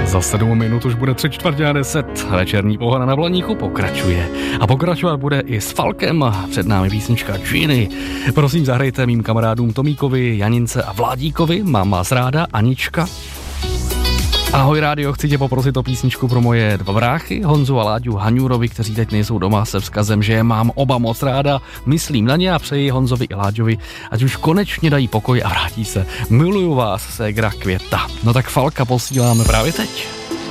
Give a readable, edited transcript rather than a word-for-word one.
Za 7 minut už bude 9:45. Večerní pohoda na Blaníku pokračuje. A pokračovat bude i s Falkem. Před námi písnička Genie. Prosím, zahrajte mým kamarádům Tomíkovi, Janince a Vládíkovi. Mám vás ráda, Anička. Ahoj rádio, chci tě poprosit o písničku pro moje dva bráchy, Honzu a Láďu Haňurovi, kteří teď nejsou doma, se vzkazem, že je mám oba moc ráda. Myslím na ně a přeji Honzovi i Láďovi, ať už konečně dají pokoj a vrátí se. Miluju vás, ségra Květa. No tak Falka posíláme právě teď.